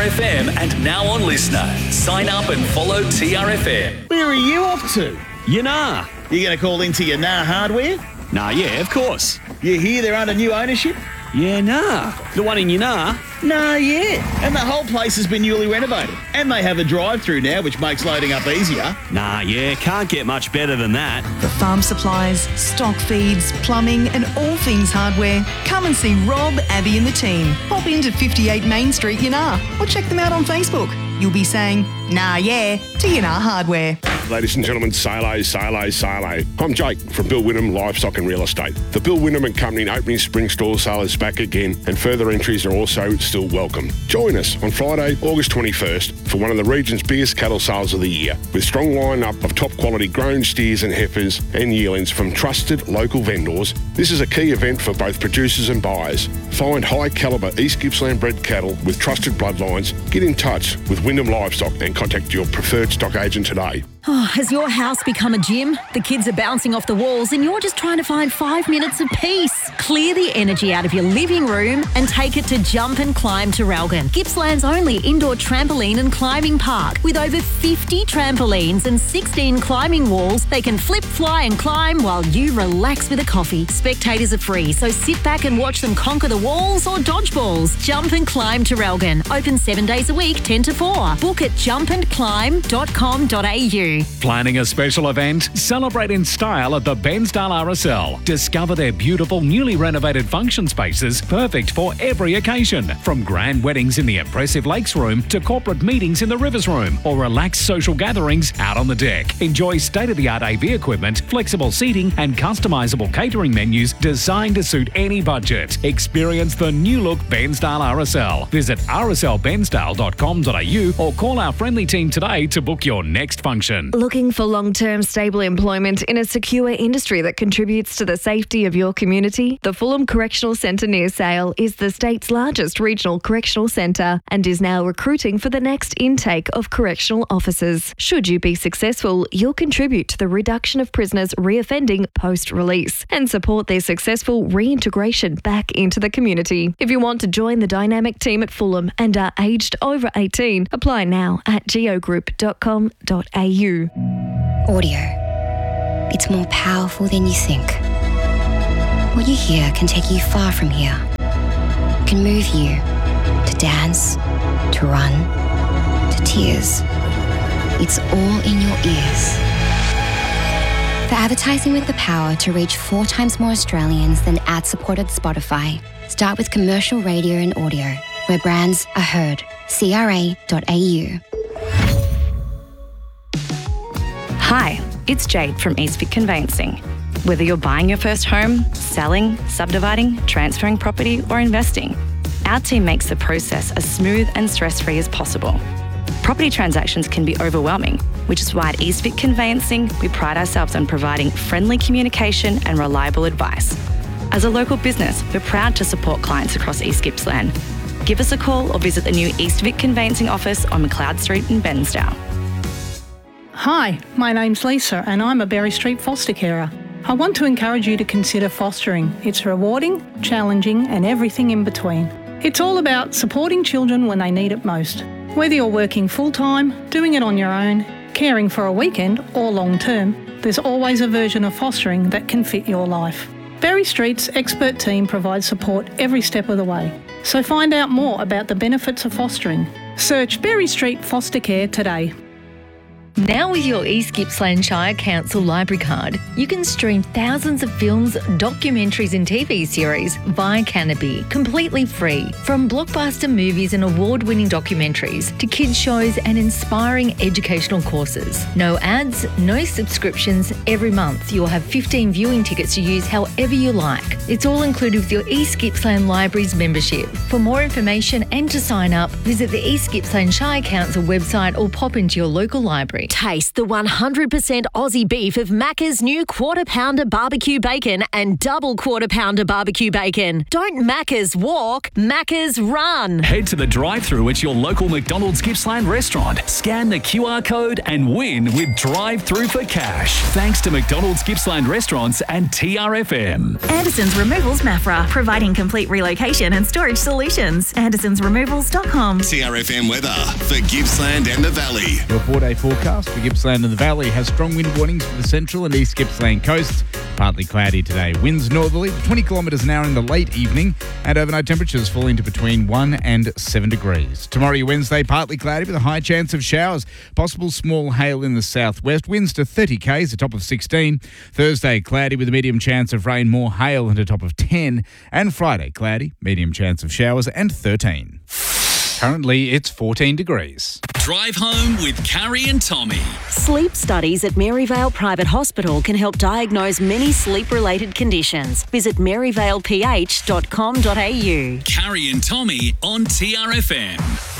TRFM and now on Listener. Sign up and follow TRFM. Where are you off to? Yanar. You going to call into Yanar Hardware? Nah, yeah, of course. You hear they're under new ownership? Yeah, nah. The one in Yanar? Nah, yeah. And the whole place has been newly renovated. And they have a drive-through now, which makes loading up easier. Nah, yeah, can't get much better than that. For farm supplies, stock feeds, plumbing and all things hardware, come and see Rob, Abby and the team. Pop into 58 Main Street, Yanar, or check them out on Facebook. You'll be saying, nah, yeah, to Yanar Hardware. Ladies and gentlemen, Salo. I'm Jake from Bill Wynnum Livestock and Real Estate. The Bill Wynnum and Company opening spring store sale is back again, and further entries are also still welcome. Join us on Friday, August 21st for one of the region's biggest cattle sales of the year, with strong lineup of top quality grown steers and heifers and yearlings from trusted local vendors. This is a key event for both producers and buyers. Find high calibre East Gippsland bred cattle with trusted bloodlines. Get in touch with Wynnum Livestock and contact your preferred stock agent today. Oh, has your house become a gym? The kids are bouncing off the walls and you're just trying to find 5 minutes of peace. Clear the energy out of your living room and take it to Jump and Climb Traralgon, Gippsland's only indoor trampoline and climbing park. With over 50 trampolines and 16 climbing walls, they can flip, fly and climb while you relax with a coffee. Spectators are free, so sit back and watch them conquer the walls or dodge balls. Jump and Climb Traralgon, open 7 days a week, 10 to 4. Book at jumpandclimb.com.au. Planning a special event? Celebrate in style at the Bensdale RSL. Discover their beautiful newly renovated function spaces, perfect for every occasion. From grand weddings in the impressive Lakes Room to corporate meetings in the Rivers Room or relaxed social gatherings out on the deck. Enjoy state-of-the-art AV equipment, flexible seating and customisable catering menus designed to suit any budget. Experience the new look Bensdale RSL. Visit rslbensdale.com.au or call our friendly team today to book your next function. Looking for long-term stable employment in a secure industry that contributes to the safety of your community? The Fulham Correctional Centre near Sale is the state's largest regional correctional centre and is now recruiting for the next intake of correctional officers. Should you be successful, you'll contribute to the reduction of prisoners reoffending post-release and support their successful reintegration back into the community. If you want to join the dynamic team at Fulham and are aged over 18, apply now at geogroup.com.au. Audio. It's more powerful than you think. What you hear can take you far from here. It can move you to dance, to run, to tears. It's all in your ears. For advertising with the power to reach 4 times more Australians than ad-supported Spotify, start with commercial radio and audio, where brands are heard. CRA.au. Hi, it's Jade from Eastvic Conveyancing. Whether you're buying your first home, selling, subdividing, transferring property or investing, our team makes the process as smooth and stress-free as possible. Property transactions can be overwhelming, which is why at Eastvic Conveyancing we pride ourselves on providing friendly communication and reliable advice. As a local business, we're proud to support clients across East Gippsland. Give us a call or visit the new Eastvic Conveyancing office on McLeod Street in Bensdale. Hi, my name's Lisa and I'm a Berry Street foster carer. I want to encourage you to consider fostering. It's rewarding, challenging and everything in between. It's all about supporting children when they need it most. Whether you're working full-time, doing it on your own, caring for a weekend or long-term, there's always a version of fostering that can fit your life. Berry Street's expert team provides support every step of the way. So find out more about the benefits of fostering. Search Berry Street Foster Care today. Now with your East Gippsland Shire Council library card, you can stream thousands of films, documentaries and TV series via Canopy, completely free. From blockbuster movies and award-winning documentaries to kids shows and inspiring educational courses. No ads, no subscriptions. Every month you'll have 15 viewing tickets to use however you like. It's all included with your East Gippsland Libraries membership. For more information and to sign up, visit the East Gippsland Shire Council website or pop into your local library. Taste the 100% Aussie beef of Macca's new Quarter Pounder barbecue bacon and double Quarter Pounder barbecue bacon. Don't Macca's walk, Macca's run. Head to the drive-thru at your local McDonald's Gippsland restaurant. Scan the QR code and win with drive-thru for cash. Thanks to McDonald's Gippsland restaurants and TRFM. Anderson's Removals Mafra, providing complete relocation and storage solutions. AndersonsRemovals.com. TRFM weather for Gippsland and the Valley. Your 4-day forecast for Gippsland and the Valley has strong wind warnings for the central and east Gippsland coasts. Partly cloudy today. Winds northerly 20 kilometres an hour in the late evening, and overnight temperatures falling to between 1 and 7 degrees. Tomorrow, Wednesday, partly cloudy with a high chance of showers. Possible small hail in the southwest. Winds to 30 k's, a top of 16. Thursday, cloudy with a medium chance of rain, more hail, and a top of 10. And Friday, cloudy, medium chance of showers, and 13. Currently, it's 14 degrees. Drive home with Carrie and Tommy. Sleep studies at Maryvale Private Hospital can help diagnose many sleep-related conditions. Visit maryvaleph.com.au. Carrie and Tommy on TRFM.